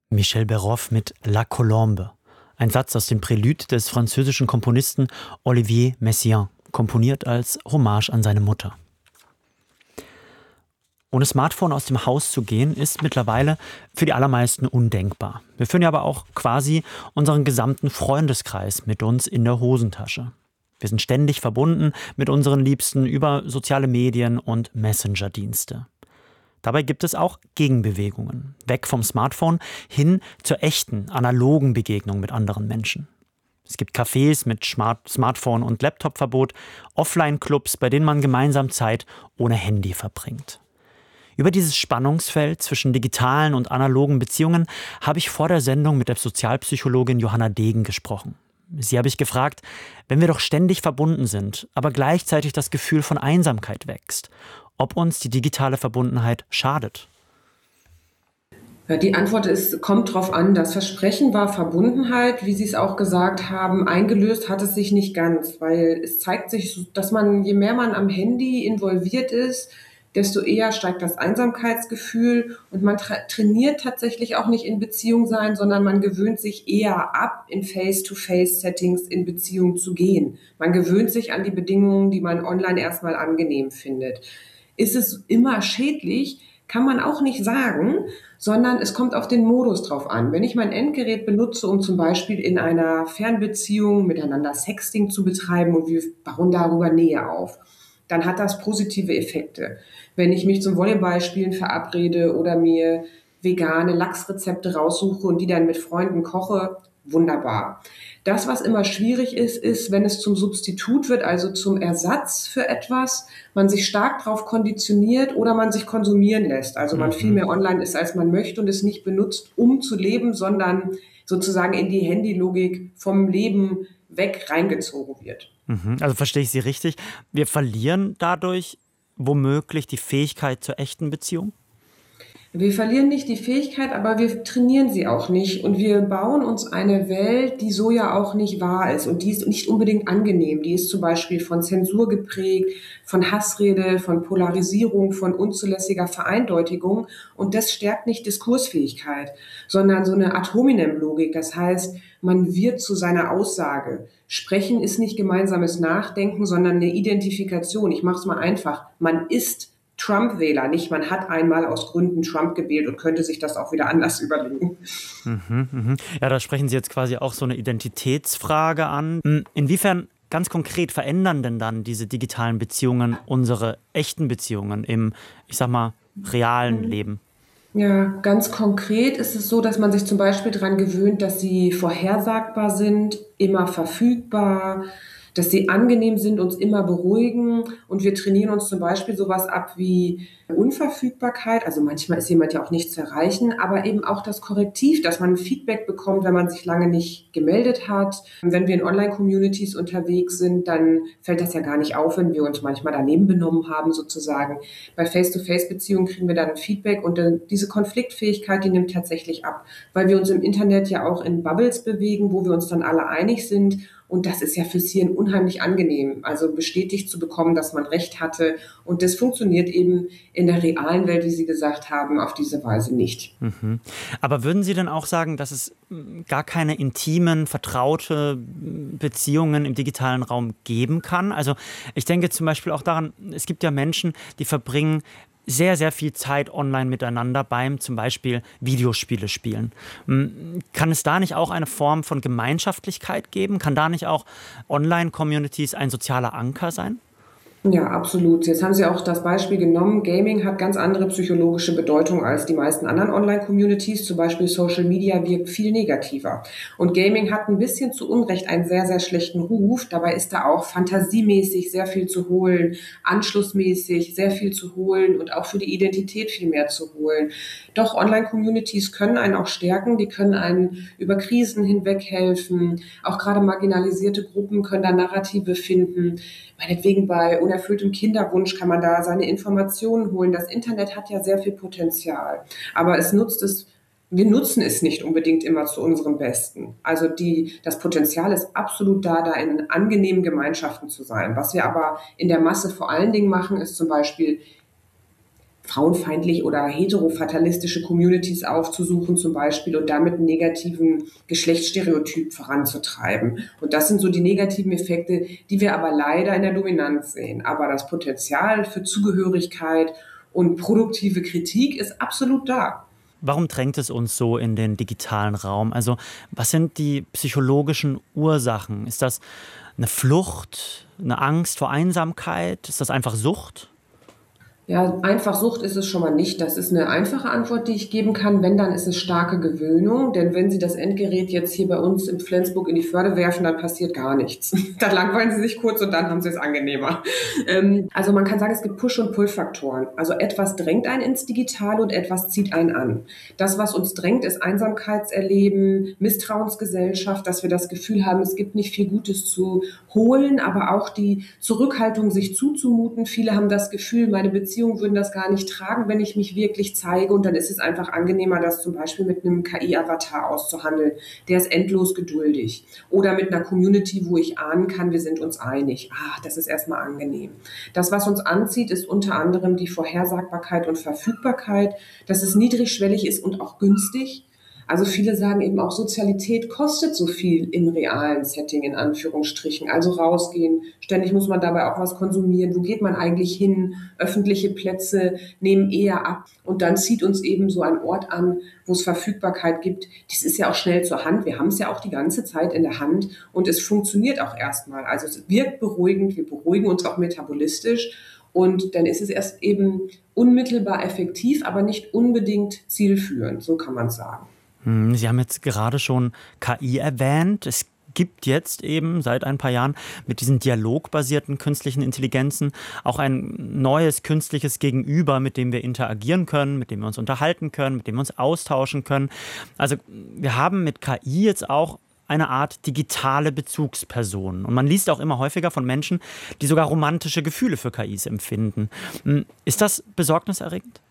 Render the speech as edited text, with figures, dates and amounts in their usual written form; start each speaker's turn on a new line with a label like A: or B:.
A: Michel Béroff mit La Colombe. Ein Satz aus dem Prélude des französischen Komponisten Olivier Messiaen, komponiert als Hommage an seine Mutter. Ohne Smartphone aus dem Haus zu gehen, ist mittlerweile für die allermeisten undenkbar. Wir führen ja aber auch quasi unseren gesamten Freundeskreis mit uns in der Hosentasche. Wir sind ständig verbunden mit unseren Liebsten über soziale Medien und Messenger-Dienste. Dabei gibt es auch Gegenbewegungen. Weg vom Smartphone hin zur echten, analogen Begegnung mit anderen Menschen. Es gibt Cafés mit Smartphone- und Laptop-Verbot, Offline-Clubs, bei denen man gemeinsam Zeit ohne Handy verbringt. Über dieses Spannungsfeld zwischen digitalen und analogen Beziehungen habe ich vor der Sendung mit der Sozialpsychologin Johanna Degen gesprochen. Sie habe ich gefragt, wenn wir doch ständig verbunden sind, aber gleichzeitig das Gefühl von Einsamkeit wächst, ob uns die digitale Verbundenheit schadet.
B: Ja, die Antwort ist, kommt drauf an. Das Versprechen war Verbundenheit, wie Sie es auch gesagt haben. Eingelöst hat es sich nicht ganz, weil es zeigt sich, dass je mehr man am Handy involviert ist, desto eher steigt das Einsamkeitsgefühl und man trainiert tatsächlich auch nicht in Beziehung sein, sondern man gewöhnt sich eher ab, in Face-to-Face-Settings in Beziehung zu gehen. Man gewöhnt sich an die Bedingungen, die man online erstmal angenehm findet. Ist es immer schädlich? Kann man auch nicht sagen, sondern es kommt auf den Modus drauf an. Wenn ich mein Endgerät benutze, um zum Beispiel in einer Fernbeziehung miteinander Sexting zu betreiben und wir bauen darüber Nähe auf, dann hat das positive Effekte. Wenn ich mich zum Volleyballspielen verabrede oder mir vegane Lachsrezepte raussuche und die dann mit Freunden koche, wunderbar. Das, was immer schwierig ist, wenn es zum Substitut wird, also zum Ersatz für etwas, man sich stark darauf konditioniert oder man sich konsumieren lässt. Also man viel mehr online ist, als man möchte und es nicht benutzt, um zu leben, sondern sozusagen in die Handylogik vom Leben weg reingezogen wird.
A: Also verstehe ich Sie richtig. Wir verlieren dadurch womöglich die Fähigkeit zur echten Beziehung?
B: Wir verlieren nicht die Fähigkeit, aber wir trainieren sie auch nicht. Und wir bauen uns eine Welt, die so ja auch nicht wahr ist. Und die ist nicht unbedingt angenehm. Die ist zum Beispiel von Zensur geprägt, von Hassrede, von Polarisierung, von unzulässiger Vereindeutigung. Und das stärkt nicht Diskursfähigkeit, sondern so eine Ad hominem-Logik. Das heißt, man wird zu seiner Aussage. Sprechen ist nicht gemeinsames Nachdenken, sondern eine Identifikation. Ich mache es mal einfach. Man ist Trump-Wähler, nicht man hat einmal aus Gründen Trump gewählt und könnte sich das auch wieder anders überlegen.
A: Ja, da sprechen Sie jetzt quasi auch so eine Identitätsfrage an. Inwiefern ganz konkret verändern denn dann diese digitalen Beziehungen unsere echten Beziehungen im, ich sag mal, realen Leben?
B: Ja, ganz konkret ist es so, dass man sich zum Beispiel daran gewöhnt, dass sie vorhersagbar sind, immer verfügbar, dass sie angenehm sind, uns immer beruhigen und wir trainieren uns zum Beispiel sowas ab wie Unverfügbarkeit, also manchmal ist jemand ja auch nicht zu erreichen, aber eben auch das Korrektiv, dass man Feedback bekommt, wenn man sich lange nicht gemeldet hat. Wenn wir in Online-Communities unterwegs sind, dann fällt das ja gar nicht auf, wenn wir uns manchmal daneben benommen haben sozusagen. Bei Face-to-Face-Beziehungen kriegen wir dann Feedback und diese Konfliktfähigkeit, die nimmt tatsächlich ab, weil wir uns im Internet ja auch in Bubbles bewegen, wo wir uns dann alle einig sind. Und das ist ja fürs Hirn unheimlich angenehm, also bestätigt zu bekommen, dass man recht hatte. Und das funktioniert eben in der realen Welt, wie Sie gesagt haben, auf diese Weise nicht.
A: Aber würden Sie denn auch sagen, dass es gar keine intimen, vertraute Beziehungen im digitalen Raum geben kann? Also ich denke zum Beispiel auch daran, es gibt ja Menschen, die verbringen sehr, sehr viel Zeit online miteinander beim zum Beispiel Videospiele spielen. Kann es da nicht auch eine Form von Gemeinschaftlichkeit geben? Kann da nicht auch Online-Communities ein sozialer Anker sein?
B: Ja, absolut. Jetzt haben Sie auch das Beispiel genommen. Gaming hat ganz andere psychologische Bedeutung als die meisten anderen Online-Communities. Zum Beispiel Social Media wirkt viel negativer. Und Gaming hat ein bisschen zu Unrecht einen sehr, sehr schlechten Ruf. Dabei ist da auch fantasiemäßig sehr viel zu holen, anschlussmäßig sehr viel zu holen und auch für die Identität viel mehr zu holen. Doch Online-Communities können einen auch stärken. Die können einen über Krisen hinweg helfen. Auch gerade marginalisierte Gruppen können da Narrative finden. Meinetwegen bei unerfülltem Kinderwunsch kann man da seine Informationen holen. Das Internet hat ja sehr viel Potenzial, aber wir nutzen es nicht unbedingt immer zu unserem Besten. Also das Potenzial ist absolut da in angenehmen Gemeinschaften zu sein. Was wir aber in der Masse vor allen Dingen machen, ist zum Beispiel frauenfeindlich oder heterofatalistische Communities aufzusuchen zum Beispiel und damit einen negativen Geschlechtsstereotyp voranzutreiben. Und das sind so die negativen Effekte, die wir aber leider in der Dominanz sehen. Aber das Potenzial für Zugehörigkeit und produktive Kritik ist absolut da.
A: Warum drängt es uns so in den digitalen Raum? Also, was sind die psychologischen Ursachen? Ist das eine Flucht, eine Angst vor Einsamkeit? Ist das einfach Sucht?
B: Ja, einfach Sucht ist es schon mal nicht. Das ist eine einfache Antwort, die ich geben kann. Wenn, dann ist es starke Gewöhnung. Denn wenn Sie das Endgerät jetzt hier bei uns in Flensburg in die Förde werfen, dann passiert gar nichts. Dann langweilen Sie sich kurz und dann haben Sie es angenehmer. Also man kann sagen, es gibt Push- und Pull-Faktoren. Also etwas drängt einen ins Digitale und etwas zieht einen an. Das, was uns drängt, ist Einsamkeitserleben, Misstrauensgesellschaft, dass wir das Gefühl haben, es gibt nicht viel Gutes zu holen, aber auch die Zurückhaltung, sich zuzumuten. Viele haben das Gefühl, meine Beziehungen würden das gar nicht tragen, wenn ich mich wirklich zeige. Und dann ist es einfach angenehmer, das zum Beispiel mit einem KI-Avatar auszuhandeln. Der ist endlos geduldig. Oder mit einer Community, wo ich ahnen kann, wir sind uns einig. Das ist erstmal angenehm. Das, was uns anzieht, ist unter anderem die Vorhersagbarkeit und Verfügbarkeit, dass es niedrigschwellig ist und auch günstig. Also viele sagen eben auch, Sozialität kostet so viel im realen Setting, in Anführungsstrichen. Also rausgehen, ständig muss man dabei auch was konsumieren. Wo geht man eigentlich hin? Öffentliche Plätze nehmen eher ab. Und dann zieht uns eben so ein Ort an, wo es Verfügbarkeit gibt. Das ist ja auch schnell zur Hand. Wir haben es ja auch die ganze Zeit in der Hand und es funktioniert auch erstmal. Also es wirkt beruhigend, wir beruhigen uns auch metabolistisch. Und dann ist es erst eben unmittelbar effektiv, aber nicht unbedingt zielführend, so kann man es sagen.
A: Sie haben jetzt gerade schon KI erwähnt. Es gibt jetzt eben seit ein paar Jahren mit diesen dialogbasierten künstlichen Intelligenzen auch ein neues künstliches Gegenüber, mit dem wir interagieren können, mit dem wir uns unterhalten können, mit dem wir uns austauschen können. Also wir haben mit KI jetzt auch eine Art digitale Bezugsperson. Und man liest auch immer häufiger von Menschen, die sogar romantische Gefühle für KIs empfinden. Ist das besorgniserregend?